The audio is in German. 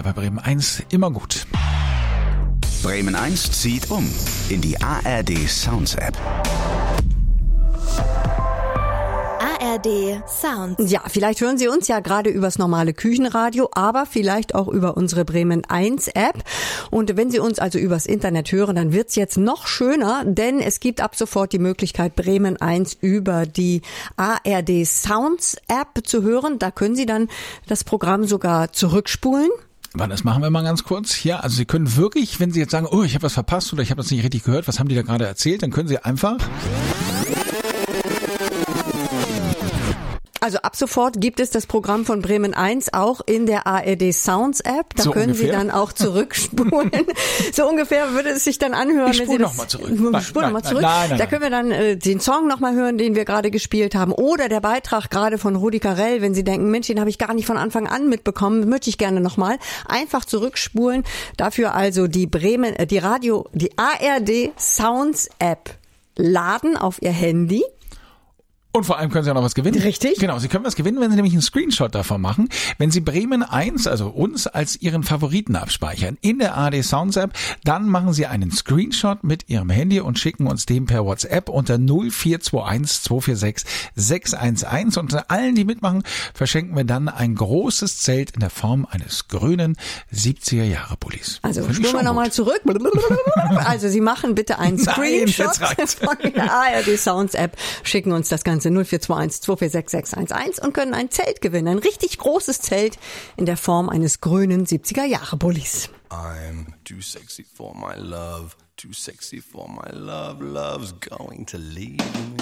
bei Bremen 1 immer gut. Bremen 1 zieht um in die ARD Sounds App. ARD Sounds. Ja, vielleicht hören Sie uns ja gerade übers normale Küchenradio, aber vielleicht auch über unsere Bremen 1 App. Und wenn Sie uns also übers Internet hören, dann wird's jetzt noch schöner, denn es gibt ab sofort die Möglichkeit, Bremen 1 über die ARD Sounds App zu hören. Da können Sie dann das Programm sogar zurückspulen. Das machen wir mal ganz kurz. Ja, also Sie können wirklich, wenn Sie jetzt sagen, oh, ich habe was verpasst oder ich habe das nicht richtig gehört, was haben die da gerade erzählt, dann können Sie einfach... Also ab sofort gibt es das Programm von Bremen 1 auch in der ARD Sounds App. Da so können ungefähr? Sie dann auch zurückspulen. So ungefähr würde es sich dann anhören, Ich wenn Sie spule das... noch mal zurück. Spulen nochmal zurück. Nein. Da können wir dann den Song nochmal hören, den wir gerade gespielt haben. Oder der Beitrag gerade von Rudi Carrell, wenn Sie denken, Mensch, den habe ich gar nicht von Anfang an mitbekommen, möchte ich gerne nochmal. Einfach zurückspulen. Dafür also die ARD Sounds App laden auf Ihr Handy. Und vor allem können Sie auch noch was gewinnen. Richtig. Genau, Sie können was gewinnen, wenn Sie nämlich einen Screenshot davon machen. Wenn Sie Bremen 1, also uns, als Ihren Favoriten abspeichern in der ARD Sounds App, dann machen Sie einen Screenshot mit Ihrem Handy und schicken uns den per WhatsApp unter 0421 246 611. Und unter allen, die mitmachen, verschenken wir dann ein großes Zelt in der Form eines grünen 70er-Jahre-Pullis. Also spulen wir nochmal zurück. Also Sie machen bitte einen Screenshot von der ARD Sounds App, schicken uns das Ganze 0421 246 611 und können ein Zelt gewinnen. Ein richtig großes Zelt in der Form eines grünen 70er-Jahre-Bullis. I'm too sexy for my love, too sexy for my love, love's going to leave me.